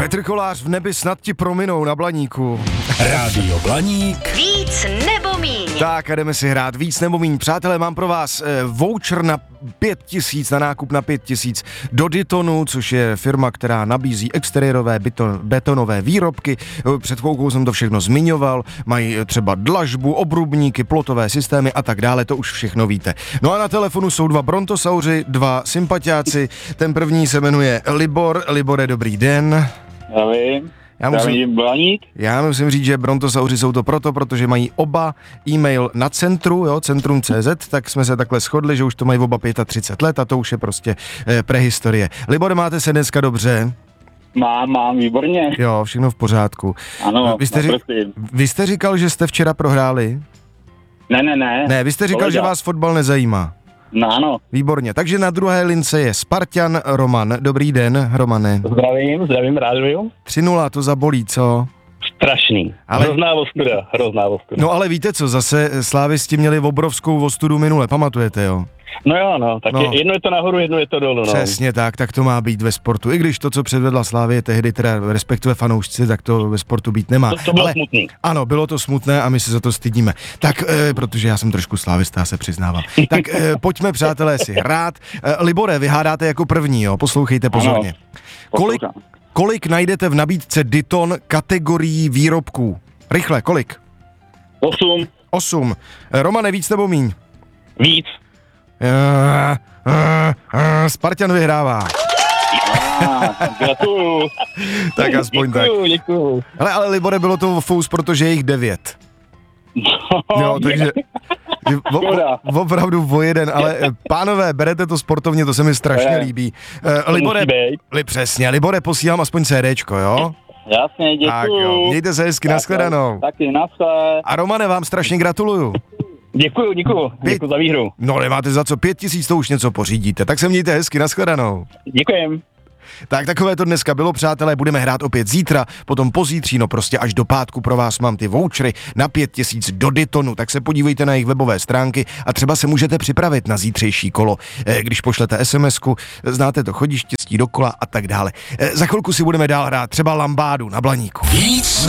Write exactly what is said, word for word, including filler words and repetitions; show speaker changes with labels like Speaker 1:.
Speaker 1: Petr Kolář, v nebi snad ti prominou na Blaníku.
Speaker 2: Rádio Blaník.
Speaker 3: Víc nebo míň.
Speaker 1: Tak a jdeme si hrát víc nebo míň. Přátelé, mám pro vás eh, voucher na pět tisíc, na nákup na pět tisíc do Ditonu, což je firma, která nabízí exteriérové beton, betonové výrobky. Před chvilkou jsem to všechno zmiňoval. Mají třeba dlažbu, obrubníky, plotové systémy a tak dále, to už všechno víte. No a na telefonu jsou dva brontosauři, dva sympatiáci. Ten první se jmenuje Libor. Libore, dobrý den.
Speaker 4: Zdravím.
Speaker 1: Já musím,
Speaker 4: Blaník.
Speaker 1: já musím říct, že brontosauři jsou to proto, protože mají oba e-mail na centru, jo, centrum tečka cé zet, tak jsme se takhle shodli, že už to mají oba třicet pět let a to už je prostě eh, prehistorie. Libore, máte se dneska dobře?
Speaker 4: Mám, mám, výborně.
Speaker 1: Jo, všechno v pořádku.
Speaker 4: Ano,
Speaker 1: vy jste, ři- vy jste říkal, že jste včera prohráli?
Speaker 4: Ne, ne, ne.
Speaker 1: Ne, vy jste říkal,
Speaker 4: Kolega.
Speaker 1: že vás fotbal nezajímá.
Speaker 4: No, ano.
Speaker 1: Výborně, takže na druhé lince je Spartan Roman. Dobrý den, Romane.
Speaker 4: Zdravím, zdravím, rádiu.
Speaker 1: tři nula, to zabolí, co?
Speaker 4: Strašný.
Speaker 1: Ale-
Speaker 4: Hrozná ostuda, hrozná ostuda.
Speaker 1: No ale víte co, zase slávisti měli obrovskou ostudu minule, pamatujete, jo?
Speaker 4: No jo, no, tak
Speaker 1: No.
Speaker 4: Je, jedno je to nahoru, jedno je to dolů, no.
Speaker 1: Přesně tak, tak to má být ve sportu. I když to, co předvedla Slávie tehdy, teda respektive fanoušci, tak to ve sportu být nemá.
Speaker 4: To, to bylo
Speaker 1: Ale
Speaker 4: smutný.
Speaker 1: ano, bylo to smutné a my se za to stydíme. Tak, e, protože já jsem trošku slávista, se přiznávám. Tak e, pojďme, přátelé, si hrát. E, Libore, vy hádáte jako první, jo? Poslouchejte pozorně. Kolik,
Speaker 4: Poslouchám.
Speaker 1: kolik najdete v nabídce Diton kategorií výrobků? Rychle, kolik?
Speaker 4: Osm.
Speaker 1: Osm. E, Romane, víc nebo míň?
Speaker 4: Víc.
Speaker 1: Uh, uh, uh, Spartan vyhrává.
Speaker 4: Ah, gratuluju.
Speaker 1: Tak aspoň tak.
Speaker 4: Děkuju, děkuju.
Speaker 1: Hele, ale Libore, bylo to fous, protože je jich devět. Jo, takže o,
Speaker 4: Škoda.
Speaker 1: o, opravdu o jeden, ale eh, pánové, berete to sportovně, to se mi strašně
Speaker 4: Ne.
Speaker 1: líbí. Eh, Libore,
Speaker 4: musí být.
Speaker 1: li, přesně, Libore, posílám aspoň CDčko, jo?
Speaker 4: Jasně, děkuju.
Speaker 1: Tak jo, mějte se hezky, nashledanou.
Speaker 4: Taky, naschle.
Speaker 1: A Romane, vám strašně gratuluju.
Speaker 4: Děkuju, děkuju. Děkuju za výhru.
Speaker 1: No, nemáte za co, pět tisíc, to už něco pořídíte, tak se mějte hezky, nashledanou.
Speaker 4: Děkujem.
Speaker 1: Tak takové to dneska bylo, přátelé, budeme hrát opět zítra, potom pozítří, no prostě až do pátku pro vás mám ty vouchery na pět tisíc do Ditonu, tak se podívejte na jejich webové stránky a třeba se můžete připravit na zítřejší kolo, eh, když pošlete SMSku, znáte to chodiště, dokola a tak dále. Eh, za chvilku si budeme dál hrát třeba lambádu na Blaníku.
Speaker 2: Víc